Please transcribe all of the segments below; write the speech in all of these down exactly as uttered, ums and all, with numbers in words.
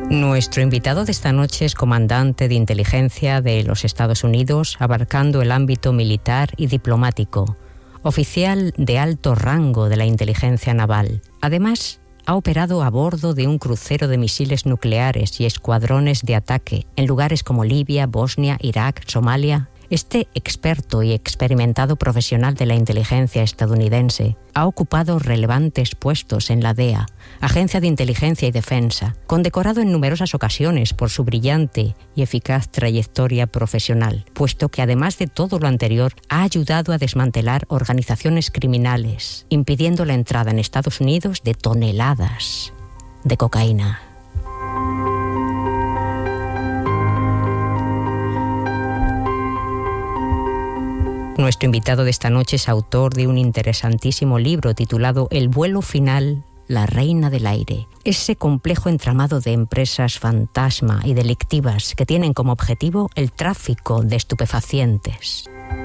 Nuestro invitado de esta noche es comandante de inteligencia de los Estados Unidos, abarcando el ámbito militar y diplomático, oficial de alto rango de la inteligencia naval. Además, ha operado a bordo de un crucero de misiles nucleares y escuadrones de ataque en lugares como Libia, Bosnia, Irak, Somalia. Este experto y experimentado profesional de la inteligencia estadounidense ha ocupado relevantes puestos en la D E A, Agencia de Inteligencia y Defensa, condecorado en numerosas ocasiones por su brillante y eficaz trayectoria profesional, puesto que además de todo lo anterior ha ayudado a desmantelar organizaciones criminales, impidiendo la entrada en Estados Unidos de toneladas de cocaína. Nuestro invitado de esta noche es autor de un interesantísimo libro titulado El vuelo final, la reina del aire. Ese complejo entramado de empresas fantasma y delictivas que tienen como objetivo el tráfico de estupefacientes.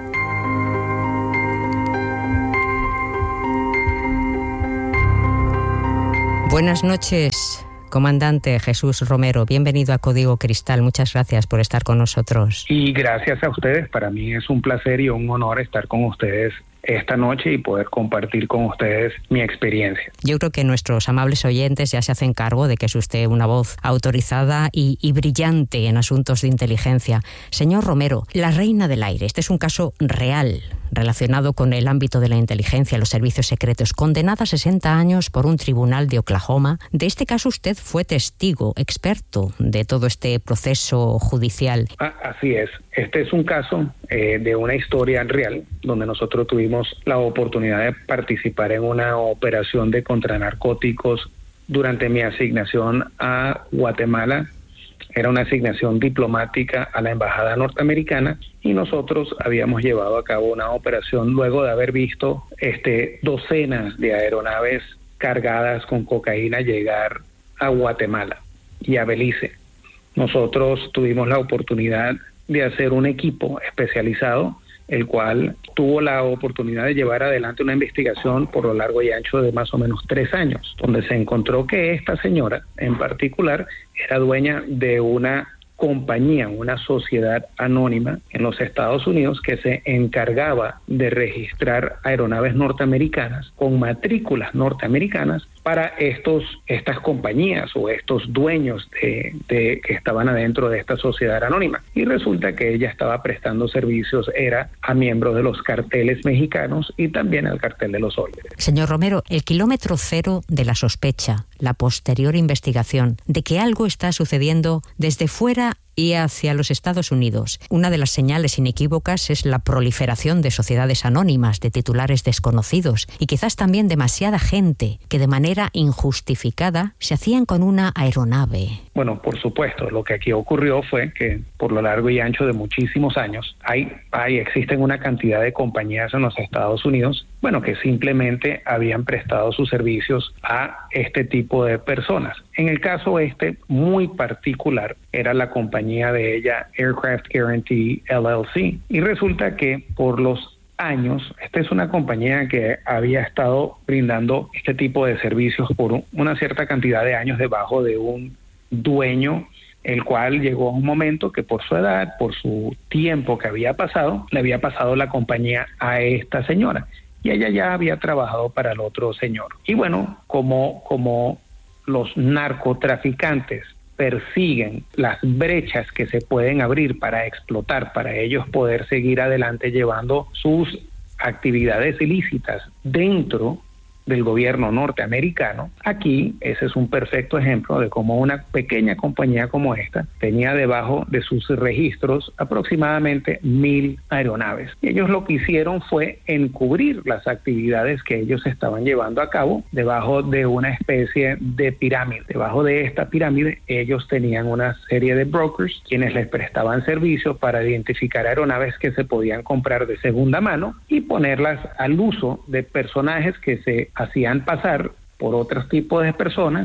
Buenas noches, comandante Jesús Romero. Bienvenido a Código Cristal. Muchas gracias por estar con nosotros. Y gracias a ustedes. Para mí es un placer y un honor estar con ustedes esta noche y poder compartir con ustedes mi experiencia. Yo creo que nuestros amables oyentes ya se hacen cargo de que es usted una voz autorizada y, y brillante en asuntos de inteligencia. Señor Romero, la reina del aire, este es un caso real relacionado con el ámbito de la inteligencia y los servicios secretos, condenada a sesenta años por un tribunal de Oklahoma. De este caso usted fue testigo, experto de todo este proceso judicial. Ah, así es. Este es un caso eh, de una historia real donde nosotros tuvimos la oportunidad de participar en una operación de contranarcóticos durante mi asignación a Guatemala. Era una asignación diplomática a la embajada norteamericana y nosotros habíamos llevado a cabo una operación luego de haber visto este, docenas de aeronaves cargadas con cocaína llegar a Guatemala y a Belice. Nosotros tuvimos la oportunidad de hacer un equipo especializado, el cual tuvo la oportunidad de llevar adelante una investigación por lo largo y ancho de más o menos tres años, donde se encontró que esta señora en particular era dueña de una compañía, una sociedad anónima en los Estados Unidos que se encargaba de registrar aeronaves norteamericanas con matrículas norteamericanas para estos estas compañías o estos dueños de, de que estaban adentro de esta sociedad anónima. Y resulta que ella estaba prestando servicios, era a miembros de los carteles mexicanos y también al cartel de los Soles. Señor Romero, el kilómetro cero de la sospecha, la posterior investigación de que algo está sucediendo desde fuera y hacia los Estados Unidos. Una de las señales inequívocas es la proliferación de sociedades anónimas, de titulares desconocidos y quizás también demasiada gente que de manera injustificada se hacían con una aeronave. Bueno, por supuesto, lo que aquí ocurrió fue que por lo largo y ancho de muchísimos años hay, hay existen una cantidad de compañías en los Estados Unidos, bueno, que simplemente habían prestado sus servicios a este tipo de personas. En el caso este muy particular era la compañía de ella, Aircraft Guarantee L L C, y resulta que por los años, esta es una compañía que había estado brindando este tipo de servicios por una cierta cantidad de años debajo de un dueño, el cual llegó a un momento que por su edad, por su tiempo que había pasado, le había pasado la compañía a esta señora y ella ya había trabajado para el otro señor. Y bueno, como, como los narcotraficantes persiguen las brechas que se pueden abrir para explotar, para ellos poder seguir adelante llevando sus actividades ilícitas dentro del gobierno norteamericano, aquí ese es un perfecto ejemplo de cómo una pequeña compañía como esta tenía debajo de sus registros aproximadamente mil aeronaves. Y ellos lo que hicieron fue encubrir las actividades que ellos estaban llevando a cabo debajo de una especie de pirámide. Debajo de esta pirámide ellos tenían una serie de brokers quienes les prestaban servicios para identificar aeronaves que se podían comprar de segunda mano y ponerlas al uso de personajes que se hacían pasar por otros tipos de personas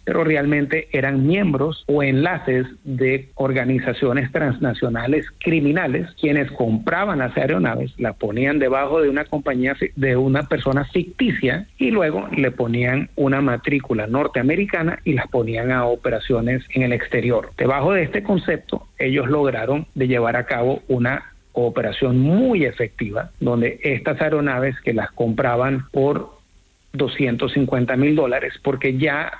pero realmente eran miembros o enlaces de organizaciones transnacionales criminales quienes compraban las aeronaves, las ponían debajo de una compañía, de una persona ficticia, y luego le ponían una matrícula norteamericana y las ponían a operaciones en el exterior. Debajo de este concepto, ellos lograron de llevar a cabo una operación muy efectiva, donde estas aeronaves que las compraban por doscientos cincuenta mil dólares, porque ya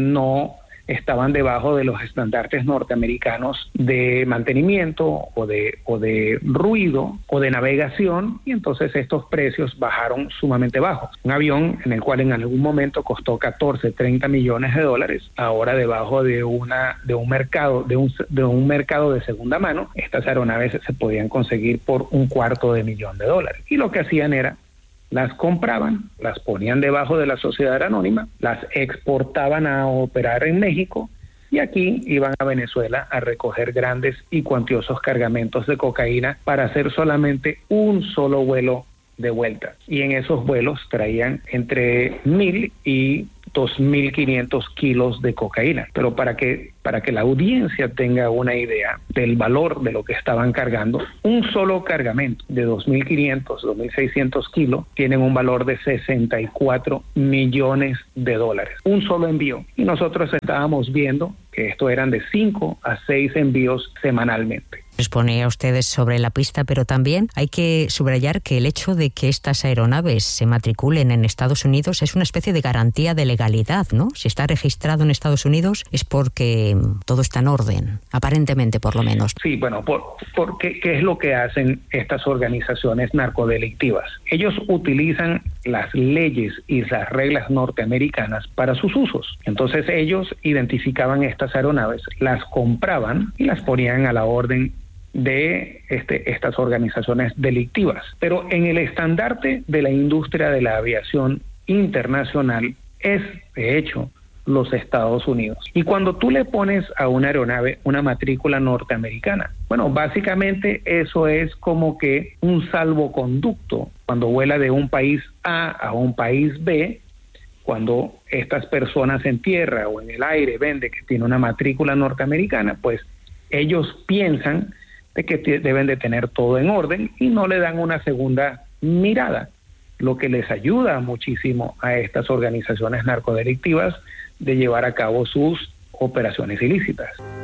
no estaban debajo de los estandartes norteamericanos de mantenimiento o de, o de ruido o de navegación, y entonces estos precios bajaron sumamente bajos. Un avión en el cual en algún momento costó catorce, treinta millones de dólares, ahora debajo de una de un mercado de un, de un mercado de segunda mano, estas aeronaves se podían conseguir por un cuarto de millón de dólares. Y lo que hacían era las compraban, las ponían debajo de la sociedad anónima, las exportaban a operar en México y aquí iban a Venezuela a recoger grandes y cuantiosos cargamentos de cocaína para hacer solamente un solo vuelo de vuelta. Y en esos vuelos traían entre mil y dos mil quinientos kilos de cocaína. Pero para que, para que la audiencia tenga una idea del valor de lo que estaban cargando, un solo cargamento de dos mil quinientos, dos mil seiscientos kilos tienen un valor de sesenta y cuatro millones de dólares. Un solo envío. Y nosotros estábamos viendo que esto eran de cinco a seis envíos semanalmente. Les pone a ustedes sobre la pista, pero también hay que subrayar que el hecho de que estas aeronaves se matriculen en Estados Unidos es una especie de garantía de legalidad, ¿no? Si está registrado en Estados Unidos es porque todo está en orden, aparentemente por lo menos. Sí, bueno, por, por ¿qué, qué es lo que hacen estas organizaciones narcodelictivas? Ellos utilizan las leyes y las reglas norteamericanas para sus usos. Entonces ellos identificaban estas aeronaves, las compraban y las ponían a la orden de este, estas organizaciones delictivas. Pero en el estandarte de la industria de la aviación internacional es, de hecho, los Estados Unidos. Y cuando tú le pones a una aeronave una matrícula norteamericana, bueno, básicamente eso es como que un salvoconducto cuando vuela de un país A a un país B. Cuando estas personas en tierra o en el aire ven de que tiene una matrícula norteamericana, pues ellos piensan de que t- deben de tener todo en orden y no le dan una segunda mirada, lo que les ayuda muchísimo a estas organizaciones narcodelictivas de llevar a cabo sus operaciones ilícitas.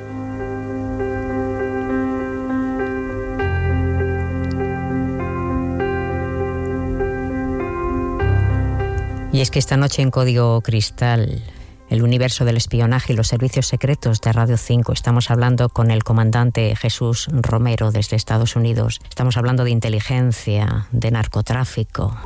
Y es que esta noche en Código Cristal, el universo del espionaje y los servicios secretos de Radio cinco, estamos hablando con el comandante Jesús Romero desde Estados Unidos. Estamos hablando de inteligencia, de narcotráfico.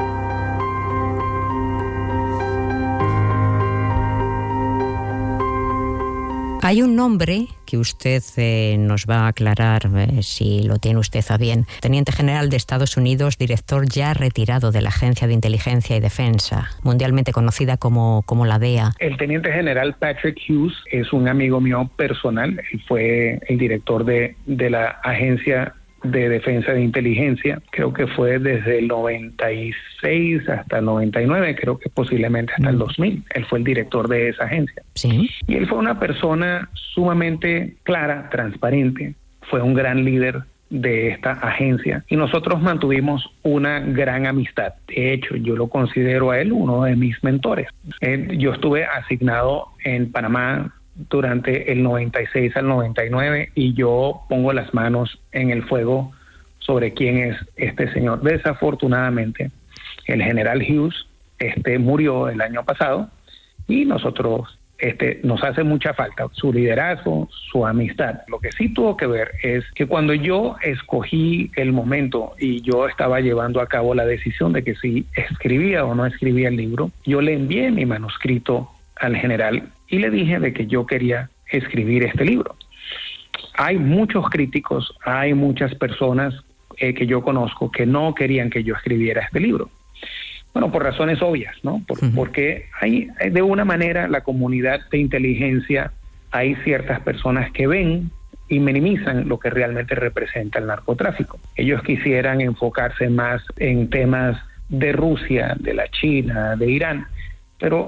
Hay un nombre que usted eh, nos va a aclarar, eh, si lo tiene usted a bien. Teniente General de Estados Unidos, director ya retirado de la Agencia de Inteligencia y Defensa, mundialmente conocida como, como la D E A. El Teniente General Patrick Hughes es un amigo mío personal. Él fue el director de, de la Agencia de Defensa de Inteligencia, creo que fue desde el noventa y seis hasta el noventa y nueve, creo que posiblemente hasta el dos mil. Él fue el director de esa agencia. Sí. Y él fue una persona sumamente clara, transparente, fue un gran líder de esta agencia y nosotros mantuvimos una gran amistad. De hecho, yo lo considero a él uno de mis mentores. Eh, yo estuve asignado en Panamá durante el noventa y seis al noventa y nueve y yo pongo las manos en el fuego sobre quién es este señor. Desafortunadamente, el general Hughes este, murió el año pasado y nosotros este, nos hace mucha falta su liderazgo, su amistad. Lo que sí tuvo que ver es que cuando yo escogí el momento y yo estaba llevando a cabo la decisión de que si escribía o no escribía el libro, yo le envié mi manuscrito al general y le dije de que yo quería escribir este libro. Hay muchos críticos, hay muchas personas eh, que yo conozco que no querían que yo escribiera este libro. Bueno, por razones obvias, ¿no? Por, uh-huh. Porque hay, de una manera, la comunidad de inteligencia, hay ciertas personas que ven y minimizan lo que realmente representa el narcotráfico. Ellos quisieran enfocarse más en temas de Rusia, de la China, de Irán, pero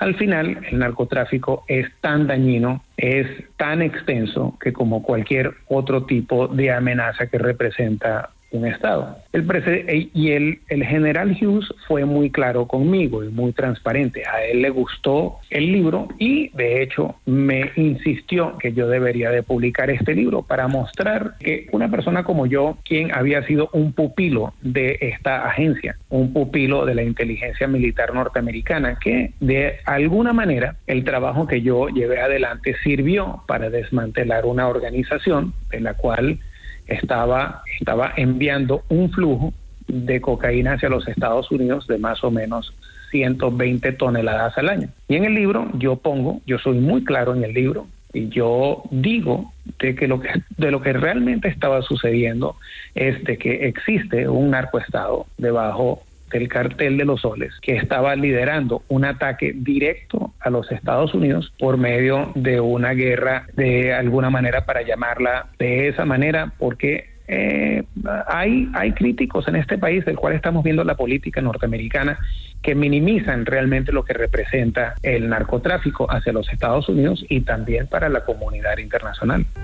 al final el narcotráfico es tan dañino, es tan extenso que como cualquier otro tipo de amenaza que representa un Estado. El y el, el general Hughes fue muy claro conmigo y muy transparente. A él le gustó el libro y de hecho me insistió que yo debería de publicar este libro para mostrar que una persona como yo, quien había sido un pupilo de esta agencia, un pupilo de la inteligencia militar norteamericana, que de alguna manera el trabajo que yo llevé adelante sirvió para desmantelar una organización de la cual estaba, estaba enviando un flujo de cocaína hacia los Estados Unidos de más o menos ciento veinte toneladas al año. Y en el libro yo pongo, yo soy muy claro en el libro, y yo digo de que lo que de lo que realmente estaba sucediendo es de que existe un narcoestado debajo del cartel de los soles que estaba liderando un ataque directo a los Estados Unidos por medio de una guerra, de alguna manera, para llamarla de esa manera, porque eh, hay, hay críticos en este país del cual estamos viendo la política norteamericana que minimizan realmente lo que representa el narcotráfico hacia los Estados Unidos y también para la comunidad internacional.